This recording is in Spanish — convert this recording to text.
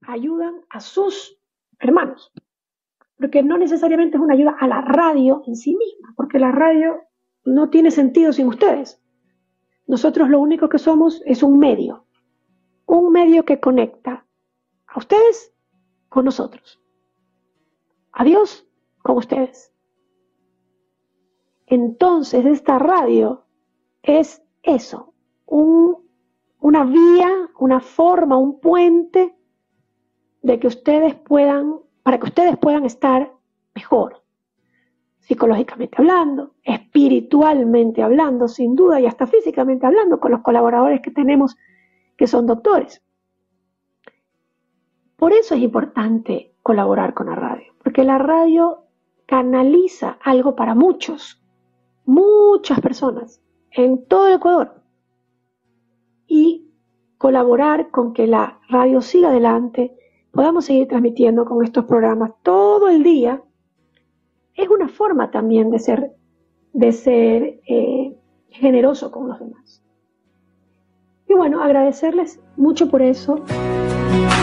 ayudan a sus hermanos, porque no necesariamente es una ayuda a la radio en sí misma, porque la radio no tiene sentido sin ustedes. Nosotros lo único que somos es un medio que conecta a ustedes con nosotros, a Dios con ustedes. Entonces esta radio es eso, una vía, una forma, un puente de que ustedes para que ustedes puedan estar mejor, psicológicamente hablando, espiritualmente hablando, sin duda, y hasta físicamente hablando, con los colaboradores que tenemos que son doctores. Por eso es importante colaborar con la radio, porque la radio canaliza algo para muchas personas en todo el Ecuador, y colaborar con que la radio siga adelante, podamos seguir transmitiendo con estos programas todo el día, es una forma también de ser generoso con los demás. Y bueno, agradecerles mucho por eso.